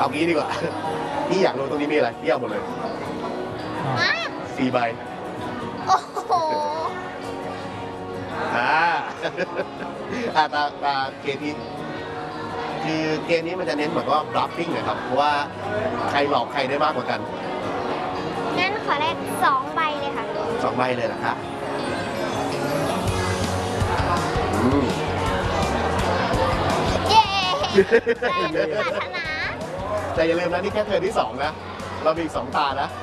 เอางี้ดีกว่าพี่อยากรู้ตรงนี้มีอะไรพี่เอาหมดเลย4 ใบโอ้โหตาเกมนี้คือเกมนี้มันจะเน้นเหมือนว่าบลัฟฟิ้งนะครับเพราะว่าใครหลอกใครได้มากกว่ากันงั้นขอแรก2 ใบเลยค่ะ 2 ใบเลยนะคะเย้ปรารถนาแต่อย่าลืมนะนี่แค่เทิร์นที่2นะเรามีอีก2 ตานะ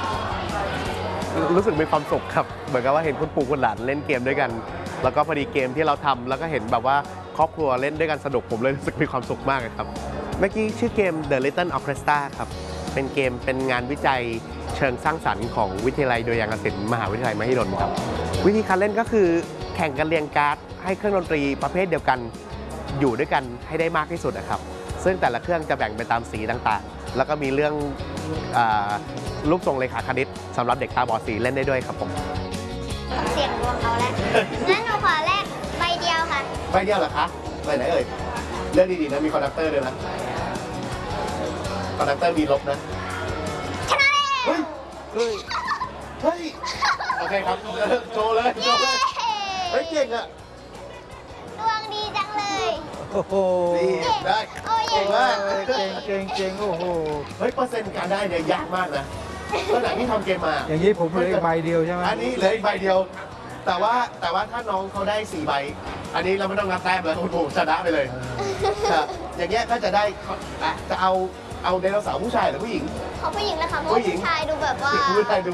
รู้สึกมีความสุขครับเหมือนกับว่าเห็นคุณปู่คุณหลานเล่นเกมด้วยกันแล้วก็พอดีเกมที่เราทำแล้วก็เห็นแบบว่าครอบครัวเล่นด้วยกันสนุกผมเลยรู้สึกมีความสุขมากเลยครับเมื่อกี้ชื่อเกม The Little Orchestra ครับเป็นเกมเป็นงานวิจัยเชิงสร้างสรรค์ของวิทยาลัยดุริยางคศิลป์มหาวิทยาลัยมหิดลครับวิธีการเล่นก็คือแข่งกันเรียงการ์ดให้เครื่องดนตรีประเภทเดียวกันอยู่ด้วยกันให้ได้มากที่สุดนะครับซึ่งแต่ละเครื่องจะแบ่งไปตามสีต่างๆแล้วก็มีเรื่องรูปทรงเลขาคณิตสำหรับเด็กตาบอดสีเล่นได้ด้วยครับผมเสียงดวงเขาแล้วงั้นหนูขอแรกใบเดียวค่ะใบเดียวเหรอคะใบไหนเอ่ยเลือกดีๆนะมีคอนดักเตอร์ด้วยนะคอนดักเตอร์มีลบนะชนะแล้วเฮ้ยโอเคครับโชว์เลยเฮ้ยเก่งอะดวงดีจังเลยโอ้โหได้เก่งมากเก่งโอ้โหเฮ้ยเปอร์เซ็นต์การได้เนี่ยยากมากนะตอนไหนที่ทำเกมมาอย่างนี้ผมเหลืออีกใบเดียวใช่ไหมอันนี้เหลืออีกใบเดียวแต่ว่าถ้าน้องเขาได้4 ใบอันนี้เราไม่ต้องนับแต้มแล้วคุณปู่ชนะไปเลยอย่างเงี้ยถ้าจะได้จะเอาไดโนเสาร์ผู้ชายหรือผู้หญิงเขาผู้หญิงนะคะเพราะผู้ชายดูแบบว่าผู้ชายดู